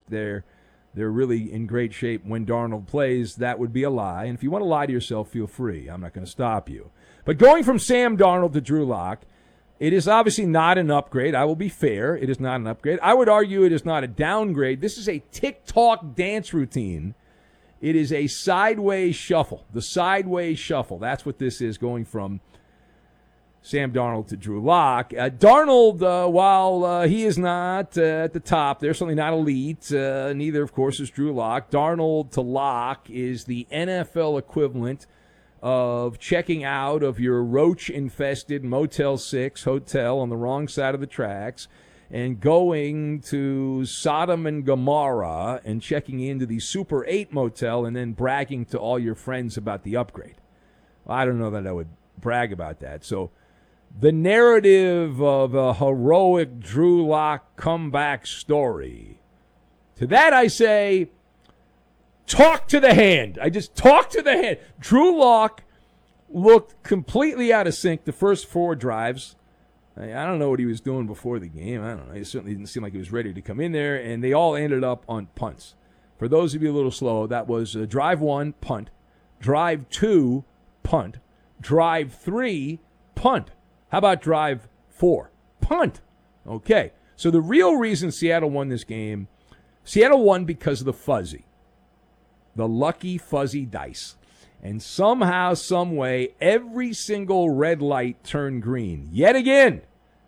they're really in great shape when Darnold plays, that would be a lie. And if you want to lie to yourself, feel free. I'm not going to stop you. But going from Sam Darnold to Drew Lock, it is obviously not an upgrade. I will be fair. It is not an upgrade. I would argue it is not a downgrade. This is a tick-tock dance routine. It is a sideways shuffle. The sideways shuffle. That's what this is, going from Sam Darnold to Drew Lock. Darnold, while he is not at the top, they're certainly not elite. Neither, of course, is Drew Lock. Darnold to Lock is the NFL equivalent of checking out of your roach-infested Motel 6 hotel on the wrong side of the tracks and going to Sodom and Gomorrah and checking into the Super 8 motel and then bragging to all your friends about the upgrade. Well, I don't know that I would brag about that. So the narrative of a heroic Drew Lock comeback story, to that I say, talk to the hand. I just talk to the hand. Drew Lock looked completely out of sync the first 4 drives. I don't know what he was doing before the game. I don't know. He certainly didn't seem like he was ready to come in there, and they all ended up on punts. For those of you a little slow, that was drive 1, punt. Drive 2, punt. Drive 3, punt. How about drive 4? Punt. Okay. So the real reason Seattle won this game, Seattle won because of the fuzzy. The lucky fuzzy dice. And somehow, some way, every single red light turned green. Yet again.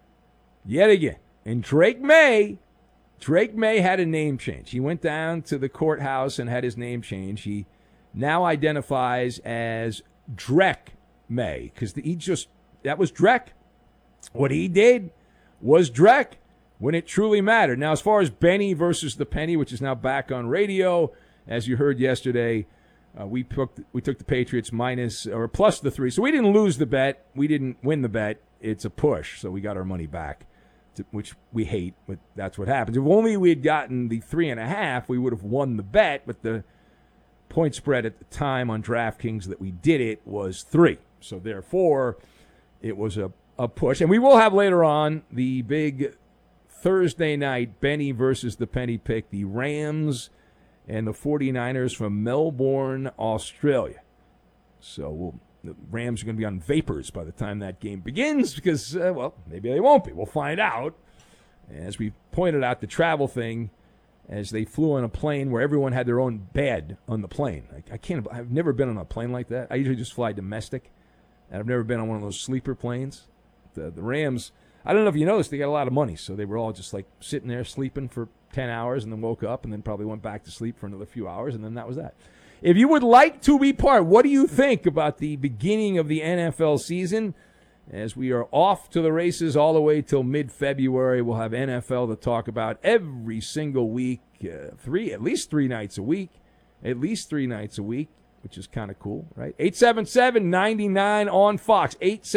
And Drake May had a name change. He went down to the courthouse and had his name changed. He now identifies as Drek May, because that was Drek. What he did was Drek when it truly mattered. Now, as far as Benny versus the Penny, which is now back on radio, as you heard yesterday, we took the Patriots plus the 3. So we didn't lose the bet. We didn't win the bet. It's a push. So we got our money back, which we hate, but that's what happens. If only we had gotten the 3.5, we would have won the bet. But the point spread at the time on DraftKings that we did it was 3. So therefore, it was a push. And we will have later on the big Thursday night Benny versus the Penny pick, the Rams and the 49ers from Melbourne, Australia. So the Rams are going to be on vapors by the time that game begins because, maybe they won't be. We'll find out. As we pointed out, the travel thing, as they flew on a plane where everyone had their own bed on the plane. I've never been on a plane like that. I usually just fly domestic, and I've never been on one of those sleeper planes. The Rams, I don't know if you noticed, they got a lot of money, so they were all just like sitting there sleeping for 10 hours and then woke up and then probably went back to sleep for another few hours, and then that was that. If you would like to be part, what do you think about the beginning of the NFL season? As we are off to the races all the way till mid-February, we'll have NFL to talk about every single week, at least three nights a week, which is kind of cool, right? 877-99 on Fox,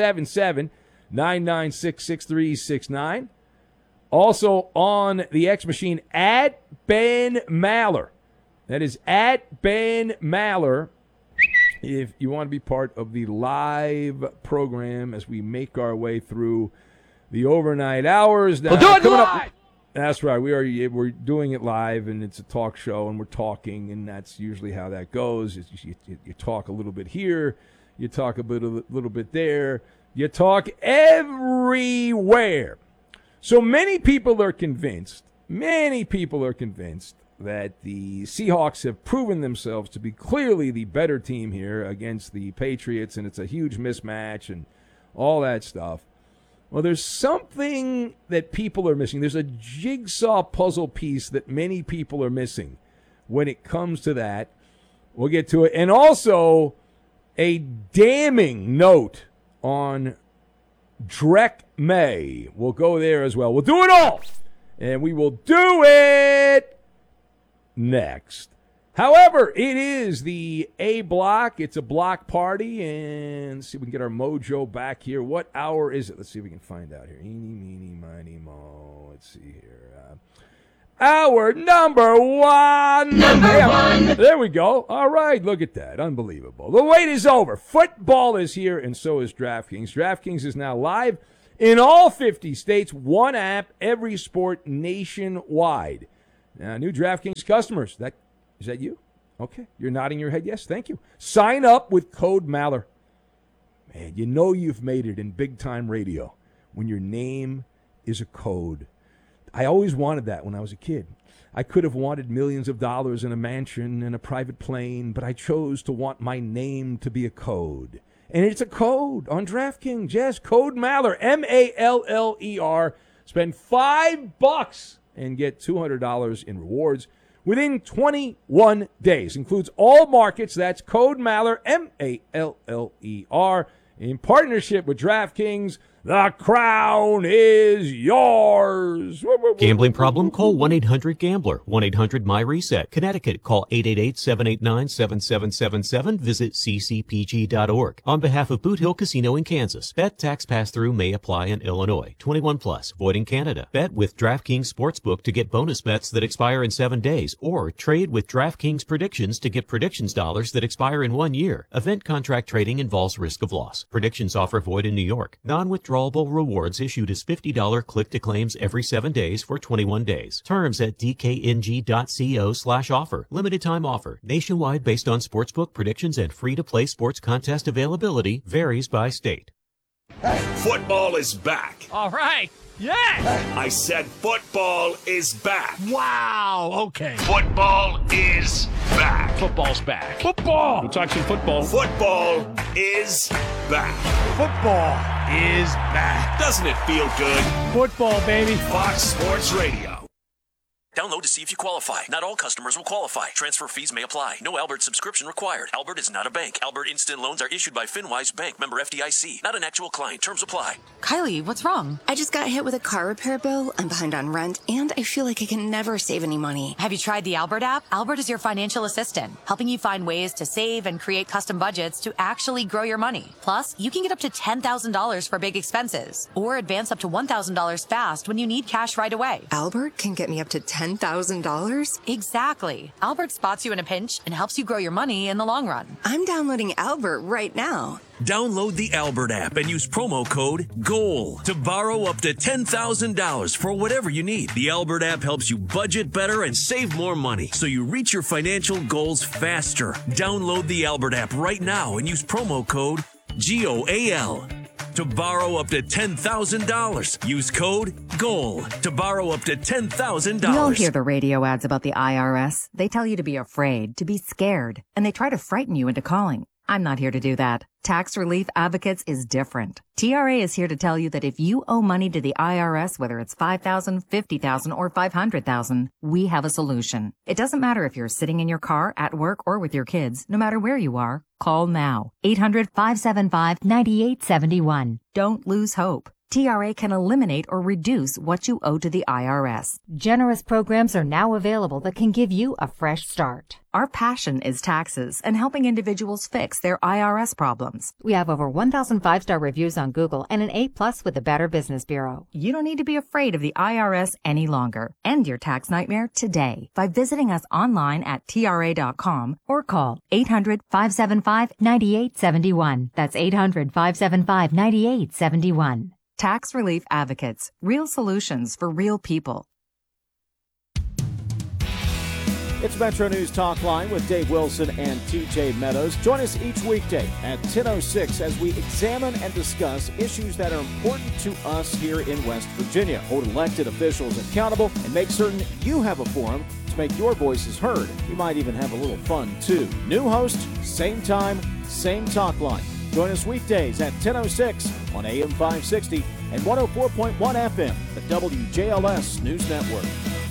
877-996-6369. Also on the X Machine, at Ben Maller. That is at Ben Maller. If you want to be part of the live program as we make our way through the overnight hours. We'll do it live! That's right. We're doing it live, and it's a talk show, and we're talking, and that's usually how that goes. You talk a little bit here. You talk a little bit there. You talk everywhere. So many people are convinced that the Seahawks have proven themselves to be clearly the better team here against the Patriots, and it's a huge mismatch and all that stuff. Well, there's something that people are missing. There's a jigsaw puzzle piece that many people are missing when it comes to that. We'll get to it. And also a damning note on Drek May. We'll go there as well. We'll do it all. And we will do it next. However, it is the A block. It's a block party. And let's see if we can get our mojo back here. What hour is it? Let's see if we can find out here. Eeny, meeny, miny, mo. Let's see here. Hour number one. There we go. All right, look at that. Unbelievable. The wait is over. Football is here, and so is DraftKings. DraftKings is now live in all 50 states. One app, every sport nationwide. New DraftKings customers. Is that you? Okay. You're nodding your head. Yes, thank you. Sign up with code Maller. Man, you know you've made it in big-time radio when your name is a code. I always wanted that when I was a kid. I could have wanted millions of dollars in a mansion and a private plane, but I chose to want my name to be a code. And it's a code on DraftKings. Yes, code Maller, M-A-L-L-E-R. Spend $5 and get $200 in rewards within 21 days. Includes all markets. That's code Maller, M-A-L-L-E-R. In partnership with DraftKings, the crown is yours. Gambling problem? Call 1-800-GAMBLER. 1-800-MY-RESET. Connecticut, call 888-789-7777. Visit ccpg.org. On behalf of Boot Hill Casino in Kansas, bet tax pass-through may apply in Illinois. 21 plus. Void in Canada. Bet with DraftKings Sportsbook to get bonus bets that expire in 7 days, or trade with DraftKings Predictions to get predictions dollars that expire in 1 year. Event contract trading involves risk of loss. Predictions offer void in New York. Non-withdrawable rewards issued as $50 click-to-claims every 7 days for 21 days. Terms at dkng.co/offer. Limited time offer. Nationwide based on sportsbook predictions and free-to-play sports contest availability. Varies by state. Football is back. All right. Yeah. I said football is back. Wow. Okay. Football is back. Football's back. Football. We'll talk some football. Football is back. Football is back. Doesn't it feel good? Football, baby. Fox Sports Radio. Download to see if you qualify. Not all customers will qualify. Transfer fees may apply. No Albert subscription required. Albert is not a bank. Albert Instant Loans are issued by FinWise Bank, member FDIC. Not an actual client. Terms apply. Kylie, what's wrong? I just got hit with a car repair bill. I'm behind on rent, and I feel like I can never save any money. Have you tried the Albert app? Albert is your financial assistant, helping you find ways to save and create custom budgets to actually grow your money. Plus, you can get up to $10,000 for big expenses, or advance up to $1,000 fast when you need cash right away. Albert can get me up to $10,000? Exactly. Albert spots you in a pinch and helps you grow your money in the long run. I'm downloading Albert right now. Download the Albert app and use promo code GOAL to borrow up to $10,000 for whatever you need. The Albert app helps you budget better and save more money so you reach your financial goals faster. Download the Albert app right now and use promo code GOAL to borrow up to $10,000. Use code GOAL to borrow up to $10,000. We all hear the radio ads about the IRS. They tell you to be afraid, to be scared, and they try to frighten you into calling. I'm not here to do that. Tax Relief Advocates is different. TRA is here to tell you that if you owe money to the IRS, whether it's $5,000, $50,000, or $500,000, we have a solution. It doesn't matter if you're sitting in your car, at work, or with your kids. No matter where you are, call now. 800-575-9871. Don't lose hope. TRA can eliminate or reduce what you owe to the IRS. Generous programs are now available that can give you a fresh start. Our passion is taxes and helping individuals fix their IRS problems. We have over 1,000 5-star reviews on Google and an A+ with the Better Business Bureau. You don't need to be afraid of the IRS any longer. End your tax nightmare today by visiting us online at TRA.com or call 800-575-9871. That's 800-575-9871. Tax Relief Advocates. Real solutions for real people. It's Metro News Talk Line with Dave Wilson and TJ Meadows. Join us each weekday at 10:06 as we examine and discuss issues that are important to us here in West Virginia. Hold elected officials accountable and make certain you have a forum to make your voices heard. You might even have a little fun, too. New host, same time, same talk line. Join us weekdays at 10:06 on AM 560 and 104.1 FM, the WJLS News Network.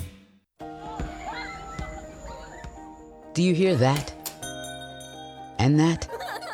Do you hear that? And that?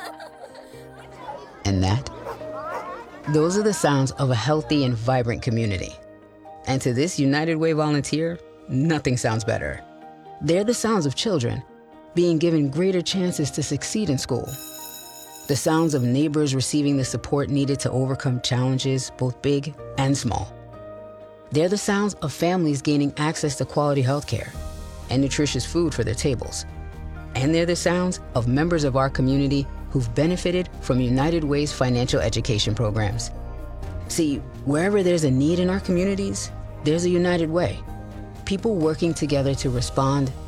And that? Those are the sounds of a healthy and vibrant community. And to this United Way volunteer, nothing sounds better. They're the sounds of children being given greater chances to succeed in school. The sounds of neighbors receiving the support needed to overcome challenges, both big and small. They're the sounds of families gaining access to quality healthcare and nutritious food for their tables. And they're the sounds of members of our community who've benefited from United Way's financial education programs. See, wherever there's a need in our communities, there's a United Way. people working together to respond